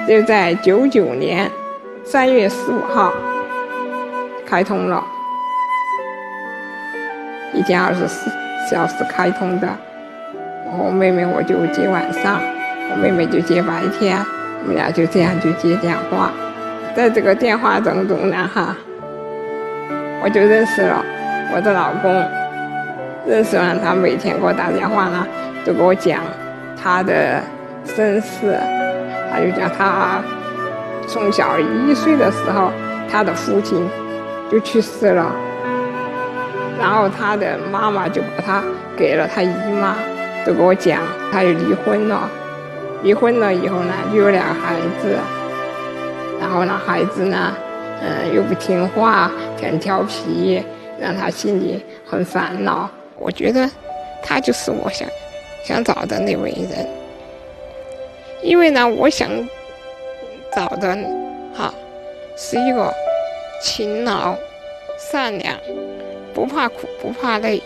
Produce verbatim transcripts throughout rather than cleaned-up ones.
就在九九年三月十五号开通了，一天二十四小时开通的。我妹妹我就接晚上，我妹妹就接白天，我们俩就这样就接电话。在这个电话当中呢哈，我就认识了我的老公，认识完他每天给我打电话呢，就给我讲他的身世，他就讲他从小一岁的时候，他的父亲就去世了，然后他的妈妈就把他给了他姨妈，就给我讲他就离婚了，离婚了以后呢，就有两个孩子，然后呢，孩子呢，嗯，又不听话，很调皮，让他心里很烦恼。我觉得他就是我想想找的那位人，因为呢，我想找的哈是一个勤劳、善良、不怕苦、不怕累。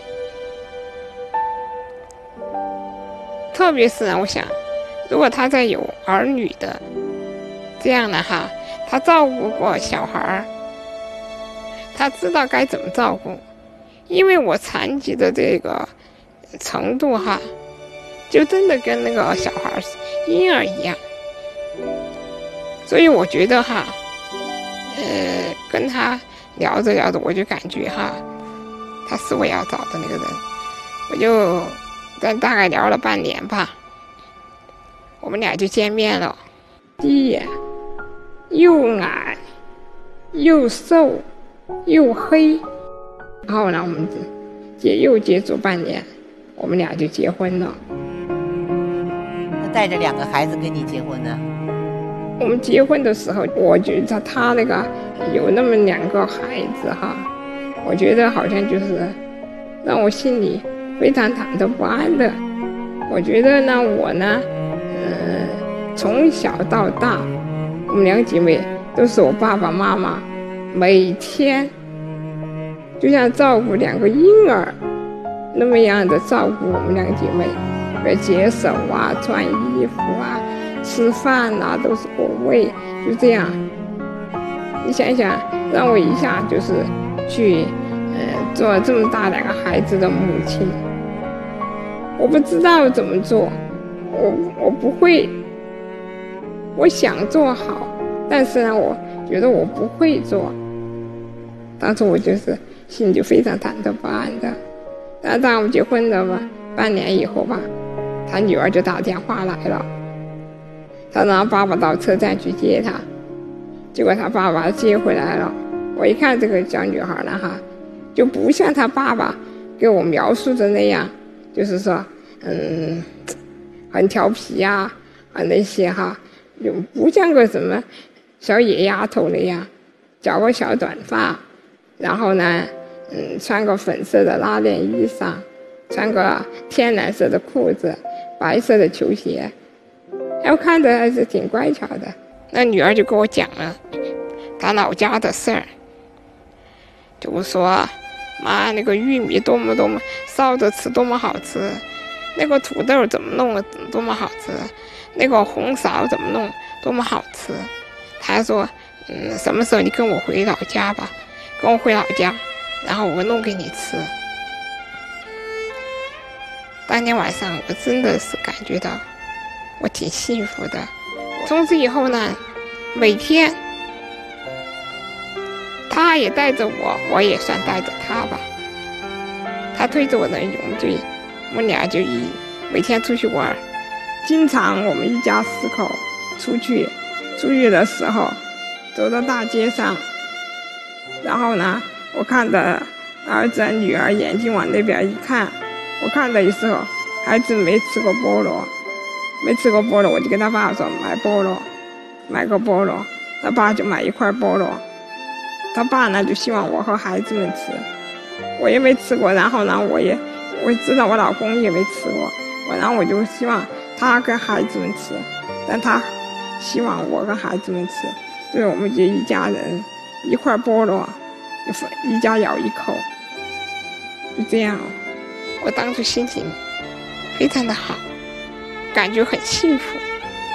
特别是呢，我想，如果他在有儿女的，这样的哈，他照顾过小孩儿，他知道该怎么照顾。因为我残疾的这个程度哈，就真的跟那个小孩婴儿一样，所以我觉得哈，呃，跟他聊着聊着，我就感觉哈，他是我要找的那个人。我就跟大概聊了半年吧，我们俩就见面了。第一眼又矮又瘦又黑，然后呢，我们接又接触半年，我们俩就结婚了。 他带着两个孩子跟你结婚呢？ 我们结婚的时候，我觉得他那个有那么两个孩子哈，我觉得好像就是让我心里非常忐忑不安的。我觉得呢，我呢，呃，从小到大，我们两姐妹都是我爸爸妈妈每天就像照顾两个婴儿那么样的照顾我们两姐妹，要解手啊、穿衣服啊、吃饭啊，都是我喂，就这样。你想想，让我一下就是去，呃，做这么大两个孩子的母亲，我不知道怎么做，我我不会，我想做好，但是呢，我觉得我不会做。当时我就是心里就非常忐忑不安的。但当我们结婚了吧，半年以后吧，他女儿就打电话来了，他让爸爸到车站去接他，结果他爸爸接回来了。我一看这个小女孩呢哈，就不像他爸爸给我描述的那样，就是说，嗯，很调皮呀，啊那些哈，就不像个什么小野丫头那样，绞个小短发，然后呢，嗯，穿个粉色的拉链衣裳，穿个天蓝色的裤子，白色的球鞋，哎，我看着还是挺乖巧的。那女儿就跟我讲了她老家的事儿，就说妈，那个玉米多么多么烧着吃多么好吃，那个土豆怎么弄多么好吃，那个红苕怎么弄多么好吃。她说，嗯，什么时候你跟我回老家吧，跟我回老家，然后我弄给你吃。当天晚上我真的是感觉到我挺幸福的。从此以后呢，每天他也带着我，我也算带着他吧。他推着我的泳队，我们俩就一每天出去玩。经常我们一家四口出去，出去的时候走到大街上，然后呢，我看着儿子女儿眼睛往那边一看，我看的时候孩子没吃过菠萝，没吃过菠萝，我就跟他爸说买菠萝，买个菠萝，他爸就买一块菠萝，他爸呢就希望我和孩子们吃，我也没吃过，然后呢我也我也知道我老公也没吃过，我然后我就希望他跟孩子们吃，但他希望我跟孩子们吃，所以我们就一家人一块菠萝，一家咬一口，就这样。我当时心情非常的好，感觉很幸福。